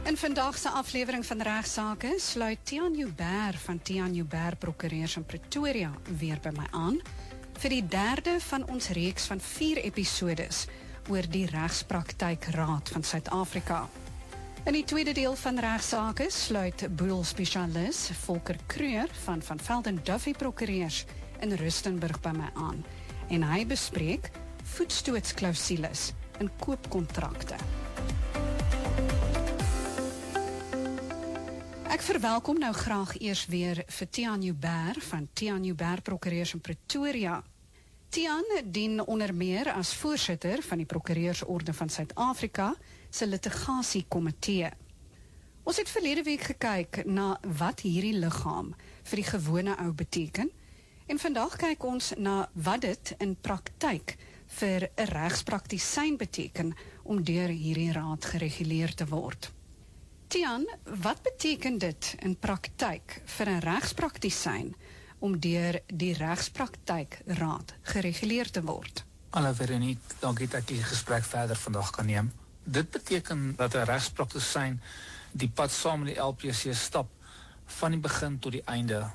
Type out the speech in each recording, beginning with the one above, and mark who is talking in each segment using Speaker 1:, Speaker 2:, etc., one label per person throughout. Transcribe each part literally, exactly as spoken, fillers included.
Speaker 1: In vandag se aflewering van Regsake sluit Tiaan Joubert van Tiaan Joubert Prokureurs in Pretoria weer by my aan vir die derde van ons reeks van vier episodes oor die Regspraktykraad van Suid-Afrika. In die tweede deel van Regsake sluit boedelspesialis Volker Kreur van Van Velden Duffy Prokureurs in Rustenburg by my aan en hy bespreek voetstootsklausules in koopkontrakte. Ek verwelkom nou graag eers weer vir Tiaan Joubert van Tiaan Joubert Prokureurs in Pretoria. Tiaan dien onder meer as voorsitter van die Prokureursorde van Suid-Afrika se litigasiekomitee. Ons het verlede week gekyk na wat hierdie liggaam vir die gewone ou beteken en vandag kyk ons na wat dit in praktyk vir 'n regspraktisyn beteken om deur hierdie raad gereguleer te word. Tiaan, wat beteken dit in praktyk vir 'n regspraktisyn om deur die Regspraktykraad gereguleer te word?
Speaker 2: Hallo Veronique, dankie dat ek die gesprek verder vandag kan neem. Dit beteken dat 'n regspraktisyn die pad saam met die L P C stap van die begin tot die einde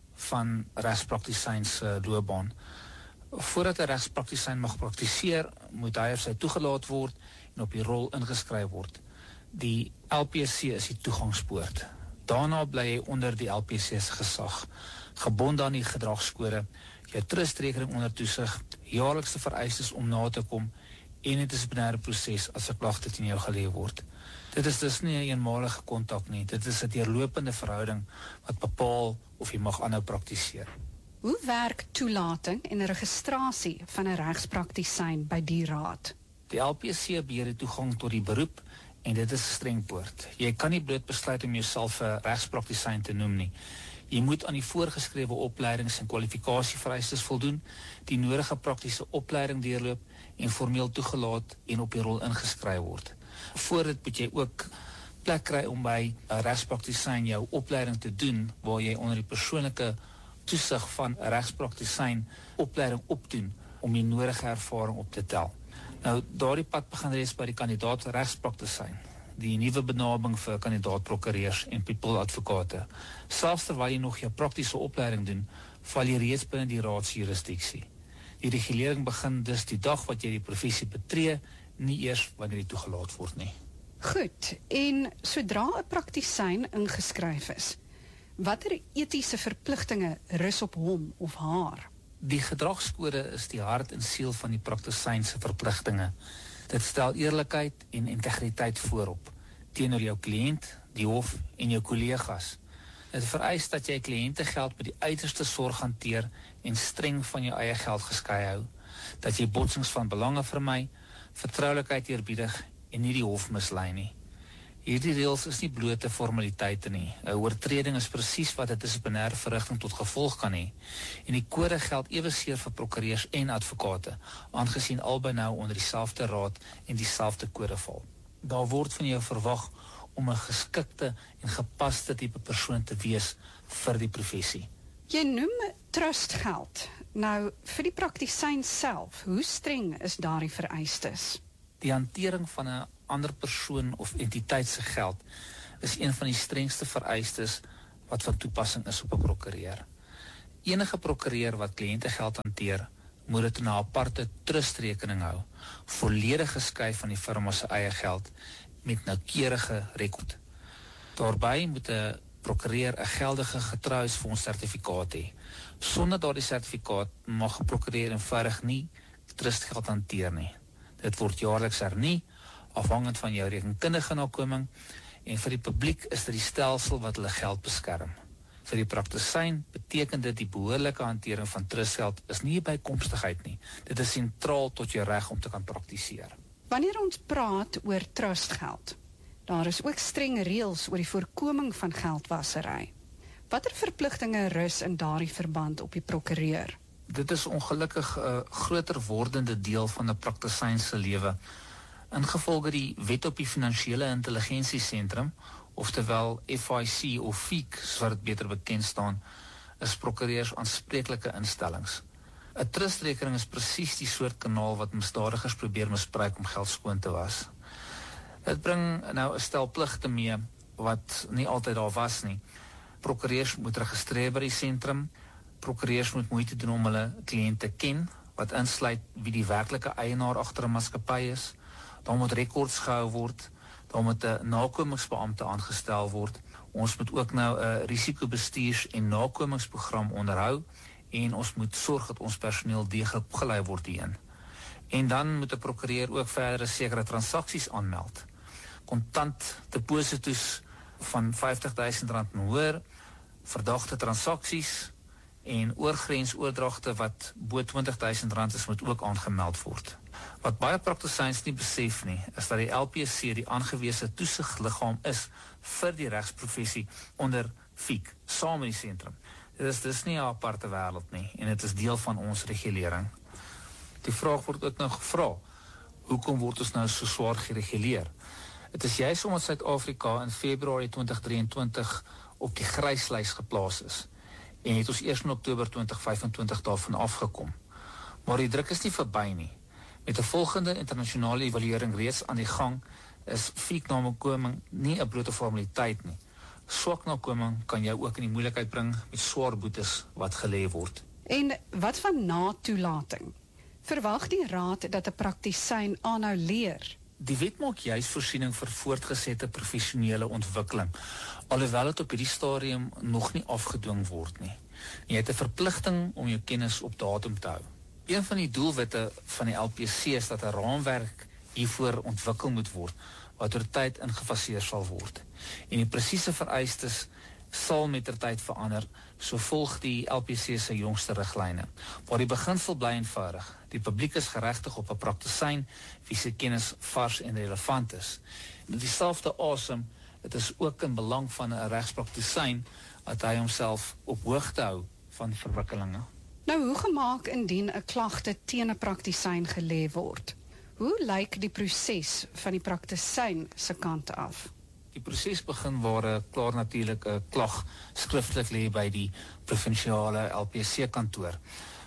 Speaker 2: van regspraktisyn se loopbaan. Voordat 'n regspraktisyn mag praktiseer, moet hy of sy toegelaat word en op die rol ingeskryf word. Die L P C is die toegangspoort. Daarna bly hy onder die L P C se gesag, gebonde aan die gedragskode, jou trustrekening onder toesig, jaarlikse vereistes om na te kom en 'n dissiplinêre proses as 'n klagte teen jou gelê word. Dit is dus nie 'n eenmalige kontak nie, dit is 'n deurlopende verhouding wat bepaal of jy mag aanhou praktiseer.
Speaker 1: Hoe werk toelating en registrasie van 'n regspraktisyn by die raad?
Speaker 2: Die L P C beheer die toegang tot die beroep en dit is 'n streng poort. Jy kan nie bloot besluit om jouself 'n regspraktisyn te noem nie. Jy moet aan die voorgeskrewe opleidings- en kwalifikasievereistes voldoen, die nodige praktiese opleiding deurloop en formeel toegelaat en op die rol ingeskryf word. Voor dit moet jy ook plek kry om by 'n regspraktisyn jou opleiding te doen, waar jy onder die persoonlike toesig van 'n regspraktisyn opleiding opdoen om die nodige ervaring op te tel. Nou, daardie pad begin reeds by die kandidaat regspraktisyn, die nuwe benaming vir kandidaat-prokureurs en people-advokate. Selfs terwyl jy nog jou praktiese opleiding doen, val jy reeds binne die raadsjurisdiksie. Die regulering begin dus die dag wat jy die professie betree, nie eers wanneer jy toegelaat word nie.
Speaker 1: Goed, en sodra 'n praktisyn ingeskryf is, watter etiese verpligtinge rus op hom of haar?
Speaker 2: Die gedragskode is die hart en siel van die praktisyn se verpligtinge. Dit stel eerlikheid en integriteit voorop teenoor jou kliënt, die hof en jou kollegas. Dit vereis dat jy kliëntegeld met die uiterste sorg hanteer en streng van jou eie geld geskei hou, dat jy botsings van belange vermy, vertroulikheid eerbiedig en nie die hof mislei nie. Hierdie reëls is nie blote formaliteite nie. 'n Oortreding is presies wat 'n dissiplinêre verrigting tot gevolg kan hê. En die kode geld ewenseer vir prokureurs en advokate, aangesien albei nou onder dieselfde raad en dieselfde kode val. Daar word van jou verwag om 'n geskikte en gepaste tipe persoon te wees vir die professie.
Speaker 1: Jy noem trustgeld. Nou, vir die praktisyn self, hoe streng is daardie vereistes?
Speaker 2: Die hantering van 'n ander persoon of entiteit se geld is een van die strengste vereistes wat van toepassing is op 'n prokureur. Enige prokureur wat kliëntegeld hanteer, moet dit in 'n aparte trustrekening hou, volledig geskei van die firma se eie geld met noukeurige rekord. Daarbey moet 'n prokureur 'n geldige getrouheidsfonds-sertifikaat hê. Sonder daardie sertifikaat mag 'n prokureur eenvoudig nie trustgeld hanteer nie. Dit word jaarliks hernie, afhangend van jou rekenkundige nakoming, en vir die publiek is dit die stelsel wat hulle geld beskerm. Vir die praktisyn beteken dit die behoorlike hantering van trustgeld is nie 'n bykomstigheid nie. Dit is sentraal tot jou reg om te kan praktiseer.
Speaker 1: Wanneer ons praat oor trustgeld, daar is ook streng reëls oor die voorkoming van geldwasery. Watter verpligtinge rus in daardie verband op die prokureur?
Speaker 2: Dit is ongelukkig 'n groter wordende deel van 'n praktisyn se lewe. Ingevolge die Wet op die Finansiële Intelligensie Sentrum, oftewel F I C of F I C, soos wat dit beter bekend staan, is prokureurs aanspreeklike instellings. 'n Trustrekening is presies die soort kanaal wat misdadigers probeer misbruik om geld skoon te was. Dit bring nou 'n stel pligte mee wat nie altyd daar was nie. Prokureurs moet registreer by die sentrum. Prokureurs moet moeite doen om hulle kliënte ken, wat insluit wie die werklike eienaar agter 'n maatskappy is. Daar moet rekords gehou word. Daar moet 'n nakomingsbeampte aangestel word. Ons moet ook nou 'n risikobestuurs- en nakomingsprogram onderhou en ons moet sorg dat ons personeel deeglik opgelei word hierin. En dan moet 'n prokureur ook verdere sekere transaksies aanmeld. Kontant depositos van vyftig duisend rand en hoër, verdagte transaksies en oorgrensoordragte wat bo twintig duisend rand is, moet ook aangemeld word. Wat baie praktisyns nie besef nie, is dat die L P C die aangewese toesigliggaam is vir die regsprofessie onder F I C, saam met die sentrum. Dit is dis nie 'n aparte wêreld nie en dit is deel van ons regulering. Die vraag word ook nou gevra, hoekom word ons nou so swaar gereguleer? Dit is juist omdat Suid-Afrika in Februarie twintig drieëntwintig op die gryslys geplaas is en het ons eers in Oktober twintig vyfentwintig daarvan afgekom. Maar die druk is nie verby nie. Met 'n volgende internasionale evaluering reeds aan die gang, is F I C-nakoming nie 'n blote formaliteit nie. Swak nakoming kan jou ook in die moeilikheid bring met swaar boetes wat gelê word.
Speaker 1: En wat van na-toelating? Verwag die raad dat 'n praktisyn aanhou leer?
Speaker 2: Die wet maak juis voorsiening vir voortgesette professionele ontwikkeling, alhoewel dit op hierdie stadium nog nie afgedwing word nie. Jy het 'n verpligting om jou kennis op datum te hou. Een van die doelwitte van die L P C is dat 'n raamwerk hiervoor ontwikkel moet word, wat oor tyd ingefaseer sal word. En die presiese vereistes sal met ter tyd verander, so volg die L P C se jongste riglyne. Maar die beginsel bly eenvoudig. Die publiek is geregtig op 'n praktisyn wie se kennis vars en relevant is. En dieselfde asem, dit is ook in belang van 'n regspraktisyn dat hy homself op hoogte hou van verwikkelinge.
Speaker 1: Nou, hoe gemaak indien 'n klagte teen 'n praktisyn gelê word? Hoe lyk die proses van die praktisyn se kant af?
Speaker 2: Die proses begin waar 'n klaar natuurlik 'n klag skriftelik lê by die provinsiale L P C-kantoor.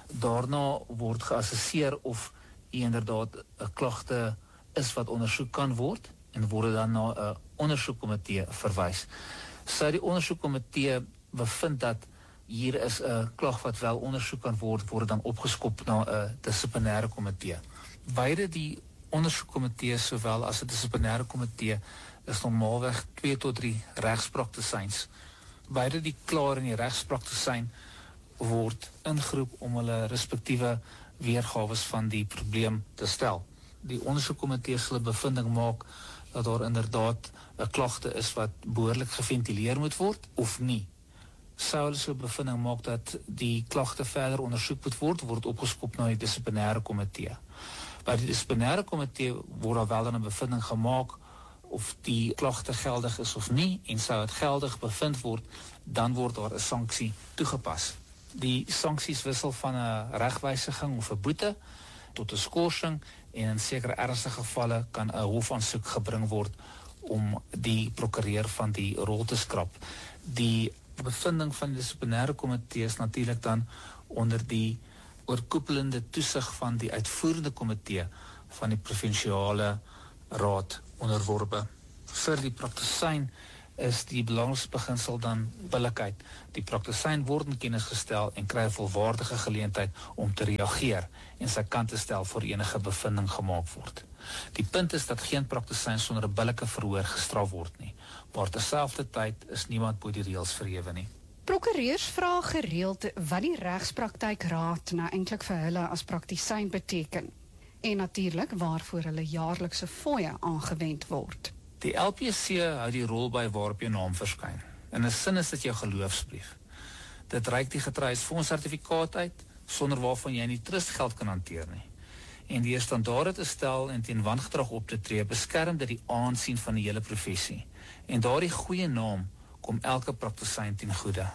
Speaker 2: Daarna word geassesseer of inderdaad 'n klagte is wat ondersoek kan word en word dan na 'n ondersoekkomitee verwys. Sou die ondersoekkomitee bevind dat hier is 'n klag wat wel ondersoek kan word, word dan opgeskop na 'n dissiplinêre komitee. Beide die ondersoekkomitee sowel as 'n dissiplinêre komitee is normaalweg twee tot drie regspraktisyns. Beide die klaar en die regspraktisyn word ingeroep om hulle respektiewe weergawe van die probleem te stel. Die ondersoekkomitee sal 'n bevinding maak dat daar inderdaad 'n klagte is wat behoorlik geventileer moet word of nie. Sou hulle so 'n bevinding maak dat die klagte verder ondersoek moet word, word opgeskop na die dissiplinêre komitee. By die dissiplinêre komitee word daar wel dan 'n bevinding gemaak of die klagte geldig is of nie, en sou dit geldig bevind word, dan word daar 'n sanksie toegepas. Die sanksies wissel van 'n regwysiging of 'n boete tot 'n skorsing, en in sekere ernstige gevalle kan 'n hofaansoek gebring word om die prokureur van die rol te skrap. Die bevinding van die dissiplinêre komitee is natuurlik dan onder die oorkoepelende toesig van die uitvoerende komitee van die provinsiale raad onderworpe. Vir die praktisyn is die belangrikste beginsel dan billikheid. Die praktisyn word in kennis gestel en kry 'n volwaardige geleentheid om te reageer en sy kant te stel voor enige bevinding gemaak word. Die punt is dat geen praktisyn sonder 'n billike verhoor gestraf word nie, maar terselfdertyd is niemand bo die reëls verhewe nie.
Speaker 1: Prokureurs vra gereeld wat die regspraktykraad nou eintlik vir hulle as praktisyn beteken, en natuurlik waarvoor hulle jaarlikse fooie aangewend word.
Speaker 2: Die L P C hou die rol by waarop jou naam verskyn. In 'n sin is dit jou geloofsbrief. Dit reik die getrouheidsfonds-sertifikaat uit, sonder waarvan jy nie trustgeld kan hanteer nie. En deur standaarde te stel en teen wangedrag op te tree, beskerm dit die aansien van die hele professie. En daardie goeie naam kom elke praktisyn ten goeie.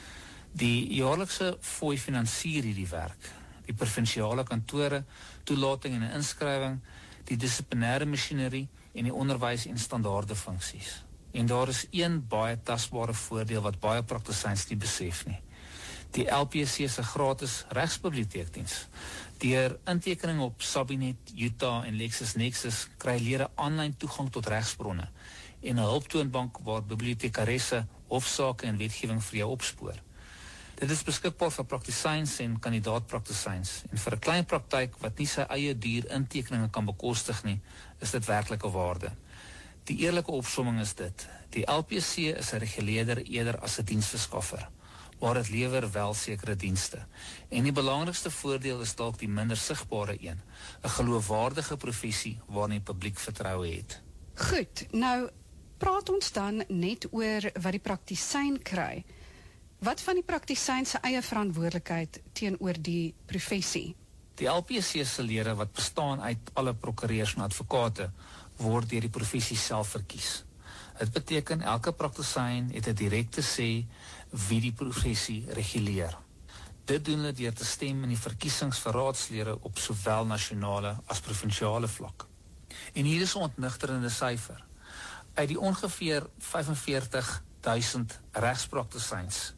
Speaker 2: Die jaarlikse fooi finansier hierdie werk. Die provinsiale kantore, toelating en inskrywing, die dissiplinêre masjinerie en die onderwys en standaarde funksies. En daar is een baie tasbare voordeel wat baie praktisyns nie besef nie. Die L P C se gratis regsbiblioteekdiens. Deur intekening op Sabinet, Utah en LexisNexis kry lede aanlyn toegang tot regsbronne en 'n hulptoonbank waar bibliotekaresse, hofsaake en wetgewing vir jou opspoor. Dit is beskikbaar vir praktisyns en kandidaat-praktisyns en vir 'n klein praktyk wat nie sy eie duur intekeninge kan bekostig nie, is dit werklike waarde. Die eerlike opsomming is dit: die L P C is 'n reguleerder eerder as 'n diensverskaffer, maar dit lewer wel sekere dienste. En die belangrikste voordeel is dalk die minder sigbare een, 'n geloofwaardige professie waarin die publiek vertroue het.
Speaker 1: Goed, nou praat ons dan net oor wat die praktisyn kry. Wat van die praktisyn se eie verantwoordelikheid teenoor die professie?
Speaker 2: Die L P C se lede wat bestaan uit alle prokureurs en advokate word deur die professie self verkies. Dit beteken elke praktisyn het 'n direkte sê wie die professie reguleer. Dit doen hulle deur te stem in die verkiesings vir raadslede op sowel nasionale as provinsiale vlak. En hier is 'n ontnigterende syfer. Uit die ongeveer vyf en veertig duisend regspraktisyns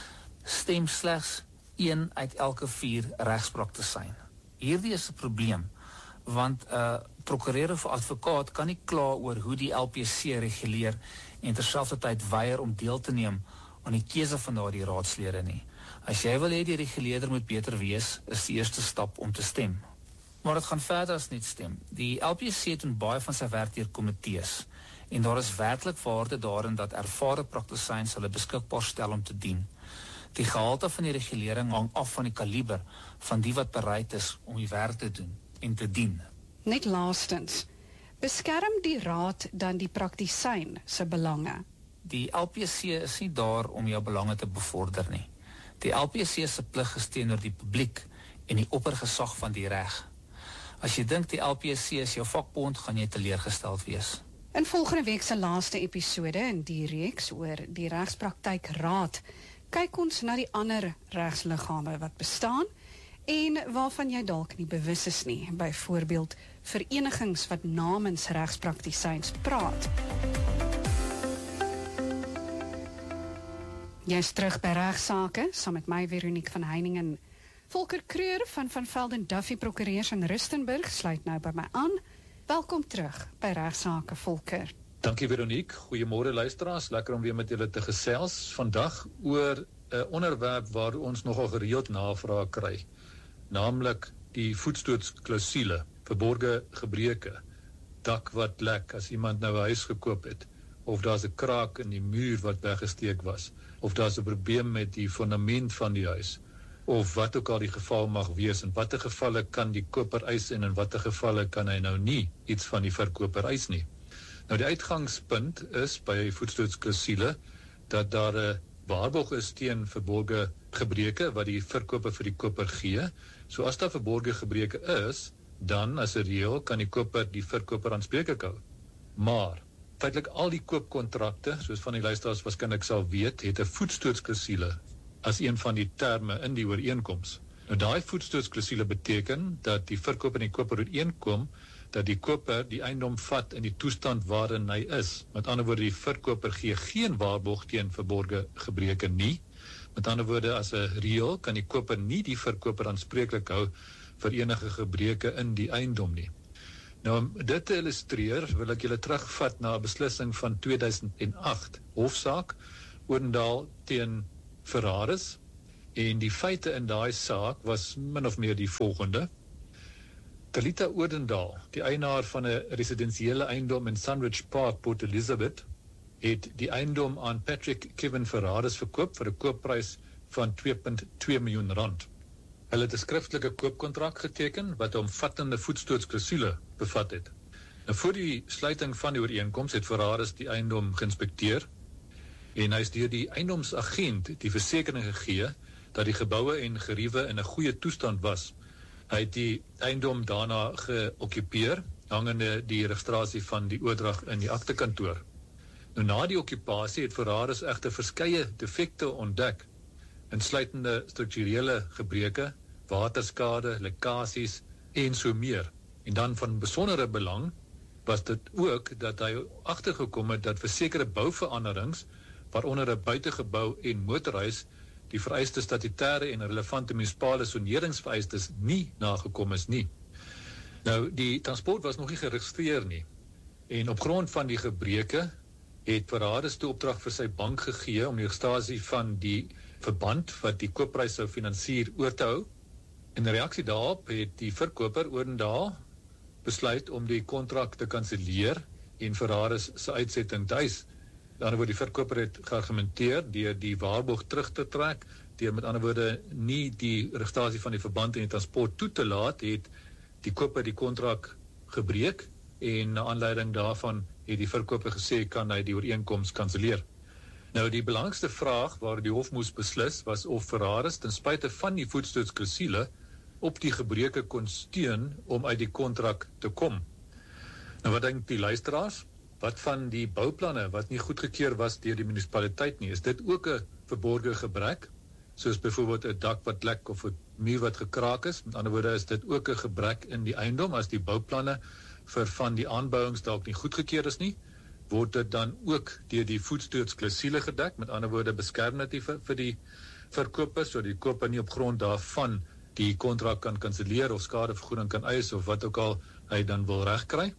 Speaker 2: stem slegs een uit elke vier regspraktisyn. Hierdie is 'n probleem, want 'n uh, prokureur of advokaat kan nie kla oor hoe die L P C reguleer en terselfdertyd weier om deel te neem aan die keuse van daardie raadslede nie. As jy wil hê die reguleerder moet beter wees, is die eerste stap om te stem. Maar dit gaan verder as net stem. Die L P C doen baie van sy werk deur komitees en daar is werklik waarde daarin dat ervare praktisyns hulle beskikbaar stel om te dien. Die gehalte van die regulering hang af van die kaliber van die wat bereid is om die werk te doen en te dien.
Speaker 1: Net laastens, beskerm die raad dan die praktisyn se belange?
Speaker 2: Die L P C is nie daar om jou belange te bevorder nie. Die L P C se plig is teenoor die publiek en die oppergesag van die reg. As jy dink die L P C is jou vakbond, gaan jy teleurgesteld wees.
Speaker 1: In volgende week se laaste episode in die reeks oor die regspraktyk raad, kyk ons na die ander regsliggame wat bestaan en waarvan jy dalk nie bewus is nie, byvoorbeeld verenigings wat namens regspraktisyns praat. Jy is terug by Regsake, saam met my Veronique van Heiningen. Volker Kreur van Van Velden Duffy Prokureurs in Rustenburg sluit nou by my aan. Welkom terug by Regsake, Volker.
Speaker 3: Dankie Veronique, goeiemôre luisteraars, lekker om weer met julle te gesels. Vandag oor 'n onderwerp waar ons nogal gereeld navrae kry, naamlik die voetstootsklausule, verborge gebreke, dak wat lek as iemand nou 'n huis gekoop het, of daar's 'n kraak in die muur wat weggesteek was, of daar's 'n probleem met die fondament van die huis, of wat ook al die geval mag wees. In watter gevalle kan die koper eis en in watter gevalle kan hy nou nie iets van die verkoper eis nie. Nou die uitgangspunt is by voetstootsklausule dat daar 'n waarborg is teen verborge gebreke wat die verkoper vir die koper gee. So as daar verborge gebreke is, dan as 'n reël kan die koper die verkoper aanspreeklik hou. Maar feitelik al die koopkontrakte, soos van die luisteraars waarskynlik sal weet, het 'n voetstootsklausule as een van die terme in die ooreenkoms. Nou daai voetstootsklausule beteken dat die verkoper en die koper ooreenkom dat die koper die eiendom vat in die toestand waarin hy is. Met ander woorde, die verkoper gee geen waarborg teen verborge gebreke nie. Met ander woorde, as 'n reël kan die koper nie die verkoper aanspreeklik hou vir enige gebreke in die eiendom nie. Nou om dit te illustreer, wil ek julle terugvat na 'n beslissing van twee duisend agt, hofsaak Odendaal teen Ferraris, en die feite in daai saak was min of meer die volgende. Talita Odendaal, die eienaar van 'n residensiële eiendom in Sunridge Park, Port Elizabeth, het die eiendom aan Patrick Kevin Ferraris verkoop vir 'n koopprys van twee komma twee miljoen rand. Hulle het 'n skriftelike koopkontrak geteken wat 'n omvattende voetstootsklausule bevat het. Nou voor die sluiting van die ooreenkoms het Ferraris die eiendom geïnspekteer en hy is deur die eiendomsagent die versekering gegee dat die geboue en geriewe in 'n goeie toestand was. Hy het die eiendom daarna geokkupeer, hangende die registrasie van die oordrag in die aktekantoor. Nou na die okkupasie het Ferraris egter verskeie defekte ontdek, insluitende strukturele gebreke, waterskade, lekkasies en so meer. En dan van besondere belang was dit ook dat hy agtergekom het dat vir sekere bouveranderings, waaronder 'n buitegebou en motorhuis, die vereiste statutêre en relevante munisipale soneringsvereistes nie nagekom is nie. Nou, die transport was nog nie geregistreer nie. En op grond van die gebreke het Ferraris toe opdrag vir sy bank gegee om die registrasie van die verband wat die koopprys sou finansier oor te hou. In reaksie daarop het die verkoper Odendaal besluit om die kontrak te kanselleer en Ferraris se uitsetting te eis. Met ander woorde, die verkoper het geargumenteer deur die waarborg terug te trek, deur met ander woorde nie die registrasie van die verband en die transport toe te laat, het die koper die kontrak gebreek en na aanleiding daarvan het die verkoper gesê kan hy die ooreenkoms kanselleer. Nou die belangrikste vraag waar die hof moes beslis was of Ferraris ten spyte van die voetstootsklausule op die gebreke kon steun om uit die kontrak te kom. Nou wat dink die luisteraars? Wat van die bouplanne wat nie goedgekeur was deur die munisipaliteit nie? Is dit ook 'n verborgde gebrek? Soos byvoorbeeld 'n dak wat lek of 'n muur wat gekraak is. Met ander woorde is dit ook 'n gebrek in die eiendom as die bouplanne vir van die aanbouings dalk nie goedgekeur is nie, word dit dan ook deur die voetstootsklausule gedek. Met ander woorde beskerm dit vir, vir die verkoper, so die koper nie op grond daarvan die kontrak kan kanselleer of skadevergoeding kan eis of wat ook al hy dan wil regkry.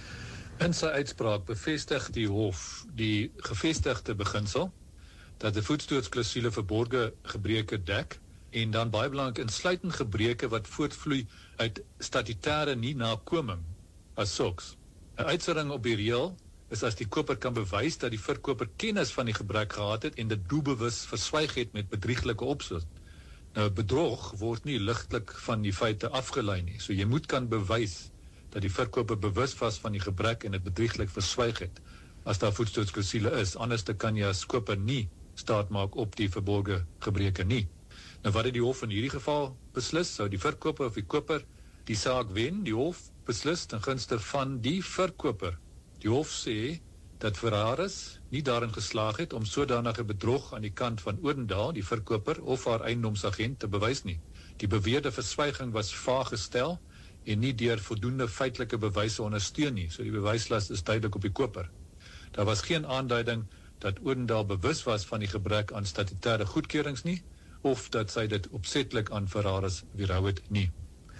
Speaker 3: In sy uitspraak bevestig die hof die gevestigde beginsel dat die voetstootsklausule verborge gebreke dek en dan baie belangrik insluitend gebreke wat voortvloei uit statutêre nie nakoming as sulks. 'n Uitsondering op die reël is as die koper kan bewys dat die verkoper kennis van die gebrek gehad het en dit doelbewus verswyg het met bedrieglike opset. Nou bedrog word nie ligtelik van die feite afgelei nie. So jy moet kan bewys dat die verkoper bewus was van die gebrek en dit bedrieglik verswyg het as daar voetstootsklausule is. Anders dan kan jy as koper nie staat maak op die verborge gebreke nie. Nou wat het die hof in hierdie geval beslis? Sou die verkoper of die koper die saak wen? Die hof beslis ten gunste van die verkoper. Die hof sê dat Ferraris nie daarin geslaag het om sodanige bedrog aan die kant van Odendaal, die verkoper of haar eiendomsagent te bewys nie. Die beweerde verswyging was vaag gestel en nie deur voldoende feitelike bewyse ondersteun nie, so die bewyslas is duidelik op die koper. Daar was geen aanduiding dat Odendaal bewus was van die gebrek aan statutêre goedkeurings nie, of dat sy dit opsetlik aan Ferraris weerhou het nie.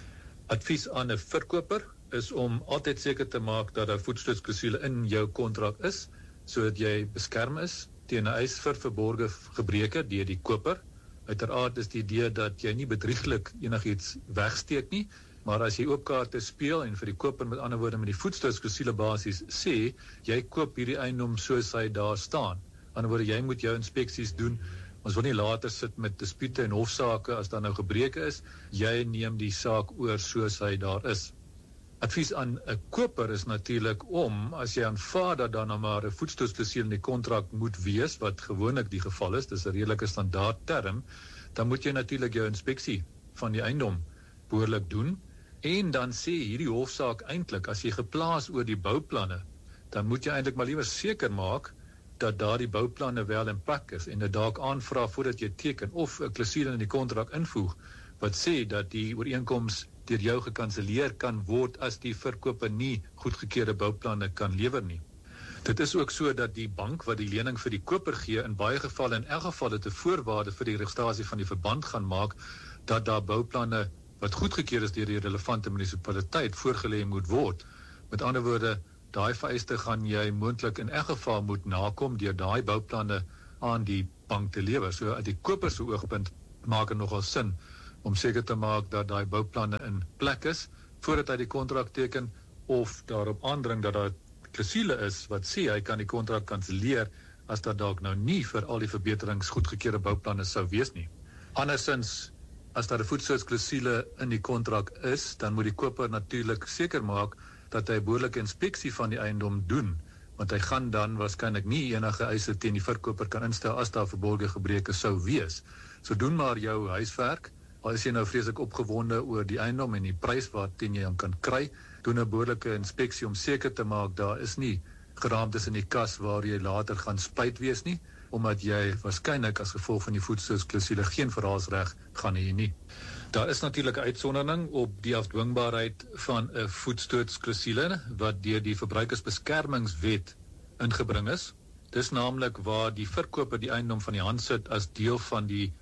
Speaker 3: Advies aan 'n verkoper is om altyd seker te maak dat daar voetstootsklausule in jou kontrak is, sodat jy beskerm is teen 'n eis vir verborge gebreke deur die koper. Uiteraard is die idee dat jy nie bedrieglik enigiets wegsteek nie, maar as jy oop kaarte speel en vir die koper met ander woorde met die voetstootsklausule basis sê, jy koop hierdie eiendom soos hy daar staan. Ander woorde, jy moet jou inspeksies doen. Ons wil nie later sit met dispute en hofsaake as daar nou gebreke is. Jy neem die saak oor soos hy daar is. Advies aan 'n koper is natuurlik om, as jy aanvaar dat daar nou maar 'n voetstootsklausule in die kontrak moet wees, wat gewoonlik die geval is, dis 'n redelike standaard term, dan moet jy natuurlik jou inspeksie van die eiendom behoorlik doen. En dan sê hierdie hofsaak eintlik, as jy geplaas oor die bouplanne, dan moet jy eintlik maar liewer seker maak dat daardie bouplanne wel in plek is en dit dalk aanvra voordat jy teken of 'n klausule in die kontrak invoeg wat sê dat die ooreenkoms deur jou gekanselleer kan word as die verkoper nie goedgekeurde bouplanne kan lewer nie. Dit is ook so dat die bank wat die lening vir die koper gee in baie gevalle in elk geval dit 'n voorwaarde vir die registrasie van die verband gaan maak dat daar bouplanne wat goedgekeur is deur die relevante munisipaliteit voorgelê moet word. Met ander woorde, daai vereiste gaan jy moontlik in elk geval moet nakom deur daai bouplanne aan die bank te lewer. So uit die koper se oogpunt maak dit nogal sin om seker te maak dat daai bouplanne in plek is voordat hy die kontrak teken of daarop aandring dat daar klausule is wat sê hy kan die kontrak kanselleer as dat dalk nou nie vir al die verbeterings goedgekeurde bouplanne sou wees nie. Andersins, as daar 'n voetstootsklausule in die kontrak is, dan moet die koper natuurlik seker maak dat hy behoorlike inspeksie van die eiendom doen, want hy gaan dan waarskynlik nie enige eise teen die verkoper kan instel as daar verborgde gebreke sou wees. So doen maar jou huiswerk, al is jy nou vreeslik opgewonde oor die eiendom en die prys waarteen jy hom kan kry, doen 'n behoorlike inspeksie om seker te maak daar is nie geraamtes in die kas waar jy later gaan spyt wees nie, omdat jy waarskynlik as gevolg van die voetstootsklausule geen verhaalsreg gaan hê nie. Daar is natuurlik 'n uitsondering op die afdwingbaarheid van 'n voetstootsklausule wat deur die Verbruikersbeskermingswet ingebring is. Dis naamlik waar die verkoper die eiendom van die hand sit as deel van die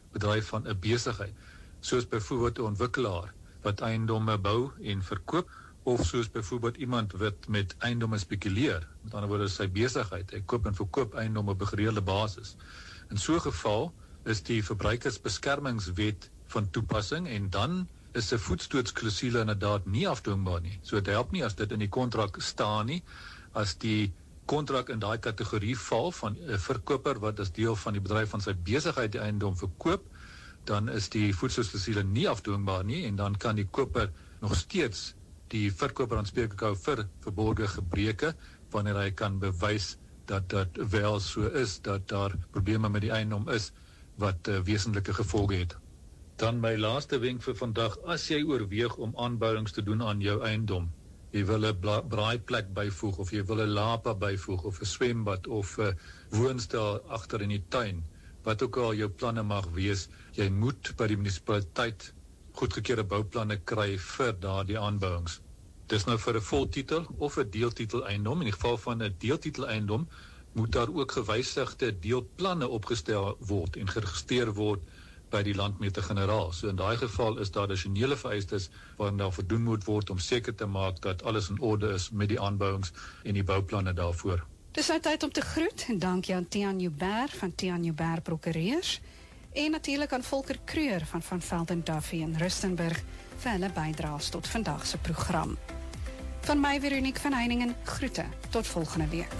Speaker 3: bedryf van 'n besigheid, soos byvoorbeeld 'n ontwikkelaar wat eiendomme bou en verkoop, of soos byvoorbeeld iemand wat met eiendomme spekuleer, met ander woorde sy besigheid, hy koop en verkoop eiendomme op 'n gereelde basis. In so 'n geval is die verbruikersbeskermingswet van toepassing en dan is 'n voetstootsklausule inderdaad nie afdwingbaar nie. So dit help nie as dit in die kontrak staan nie, as die kontrak in daai kategorie val van 'n verkoper wat as deel van die bedryf van sy besigheid die eiendom verkoop, dan is die voetstootsklausule nie afdwingbaar nie en dan kan die koper nog steeds die verkoper aanspreeklik hou vir verborgde gebreke wanneer hy kan bewys dat dit wel so is, dat daar probleme met die eiendom is wat uh, wesentlike gevolge het. Dan my laaste wenk vir vandag, as jy oorweeg om aanbouings te doen aan jou eiendom, jy wil 'n braaiplek byvoeg, of jy wil 'n lapa byvoeg, of 'n swembad, of 'n woonstel agter in die tuin, wat ook al jou planne mag wees, jy moet by die munisipaliteit goedgekeurde bouplanne kry vir daardie aanbouings. Dis nou vir 'n voltitel of 'n deeltitel eiendom. In die geval van 'n deeltitel eiendom moet daar ook gewysigde deelplanne opgestel word en geregistreer word by die landmeter-generaal. So in daai geval is daar addisionele vereistes waaraan daar voldoen moet word om seker te maak dat alles in orde is met die aanbouings en die bouplanne daarvoor.
Speaker 1: Dis nou tyd om te groet en dankie aan Tiaan Joubert van Tiaan Joubert Prokureurs en natuurlik aan Volker Kreur van Van Velden Duffy in Rustenburg vir hulle bydraes tot vandag se program. Van my Veronique van Heiningen groete tot volgende week.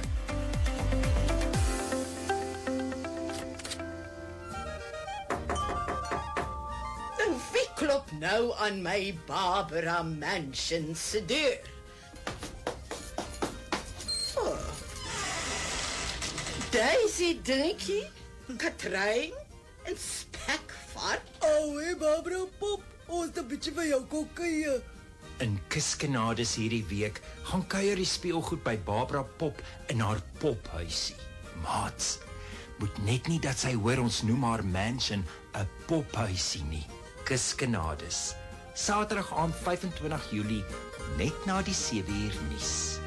Speaker 4: Wie klop nou aan my Barbara Mansion se deur? Oh. Daisy Dinkie, Katrein en Spekvat.
Speaker 5: Oh, hey Barbara Pop, ons het 'n bietjie vir jou kom kuier.
Speaker 6: In Kuskenades hierdie week gaan kuier die speelgoed by Barbara Pop in haar pophuisie. Maats, moet net nie dat sy hoor ons noem haar mansion 'n pophuisie nie. Kuskenades, Saterdag aand vyf en twintig Julie, net na die sewe uur nuus.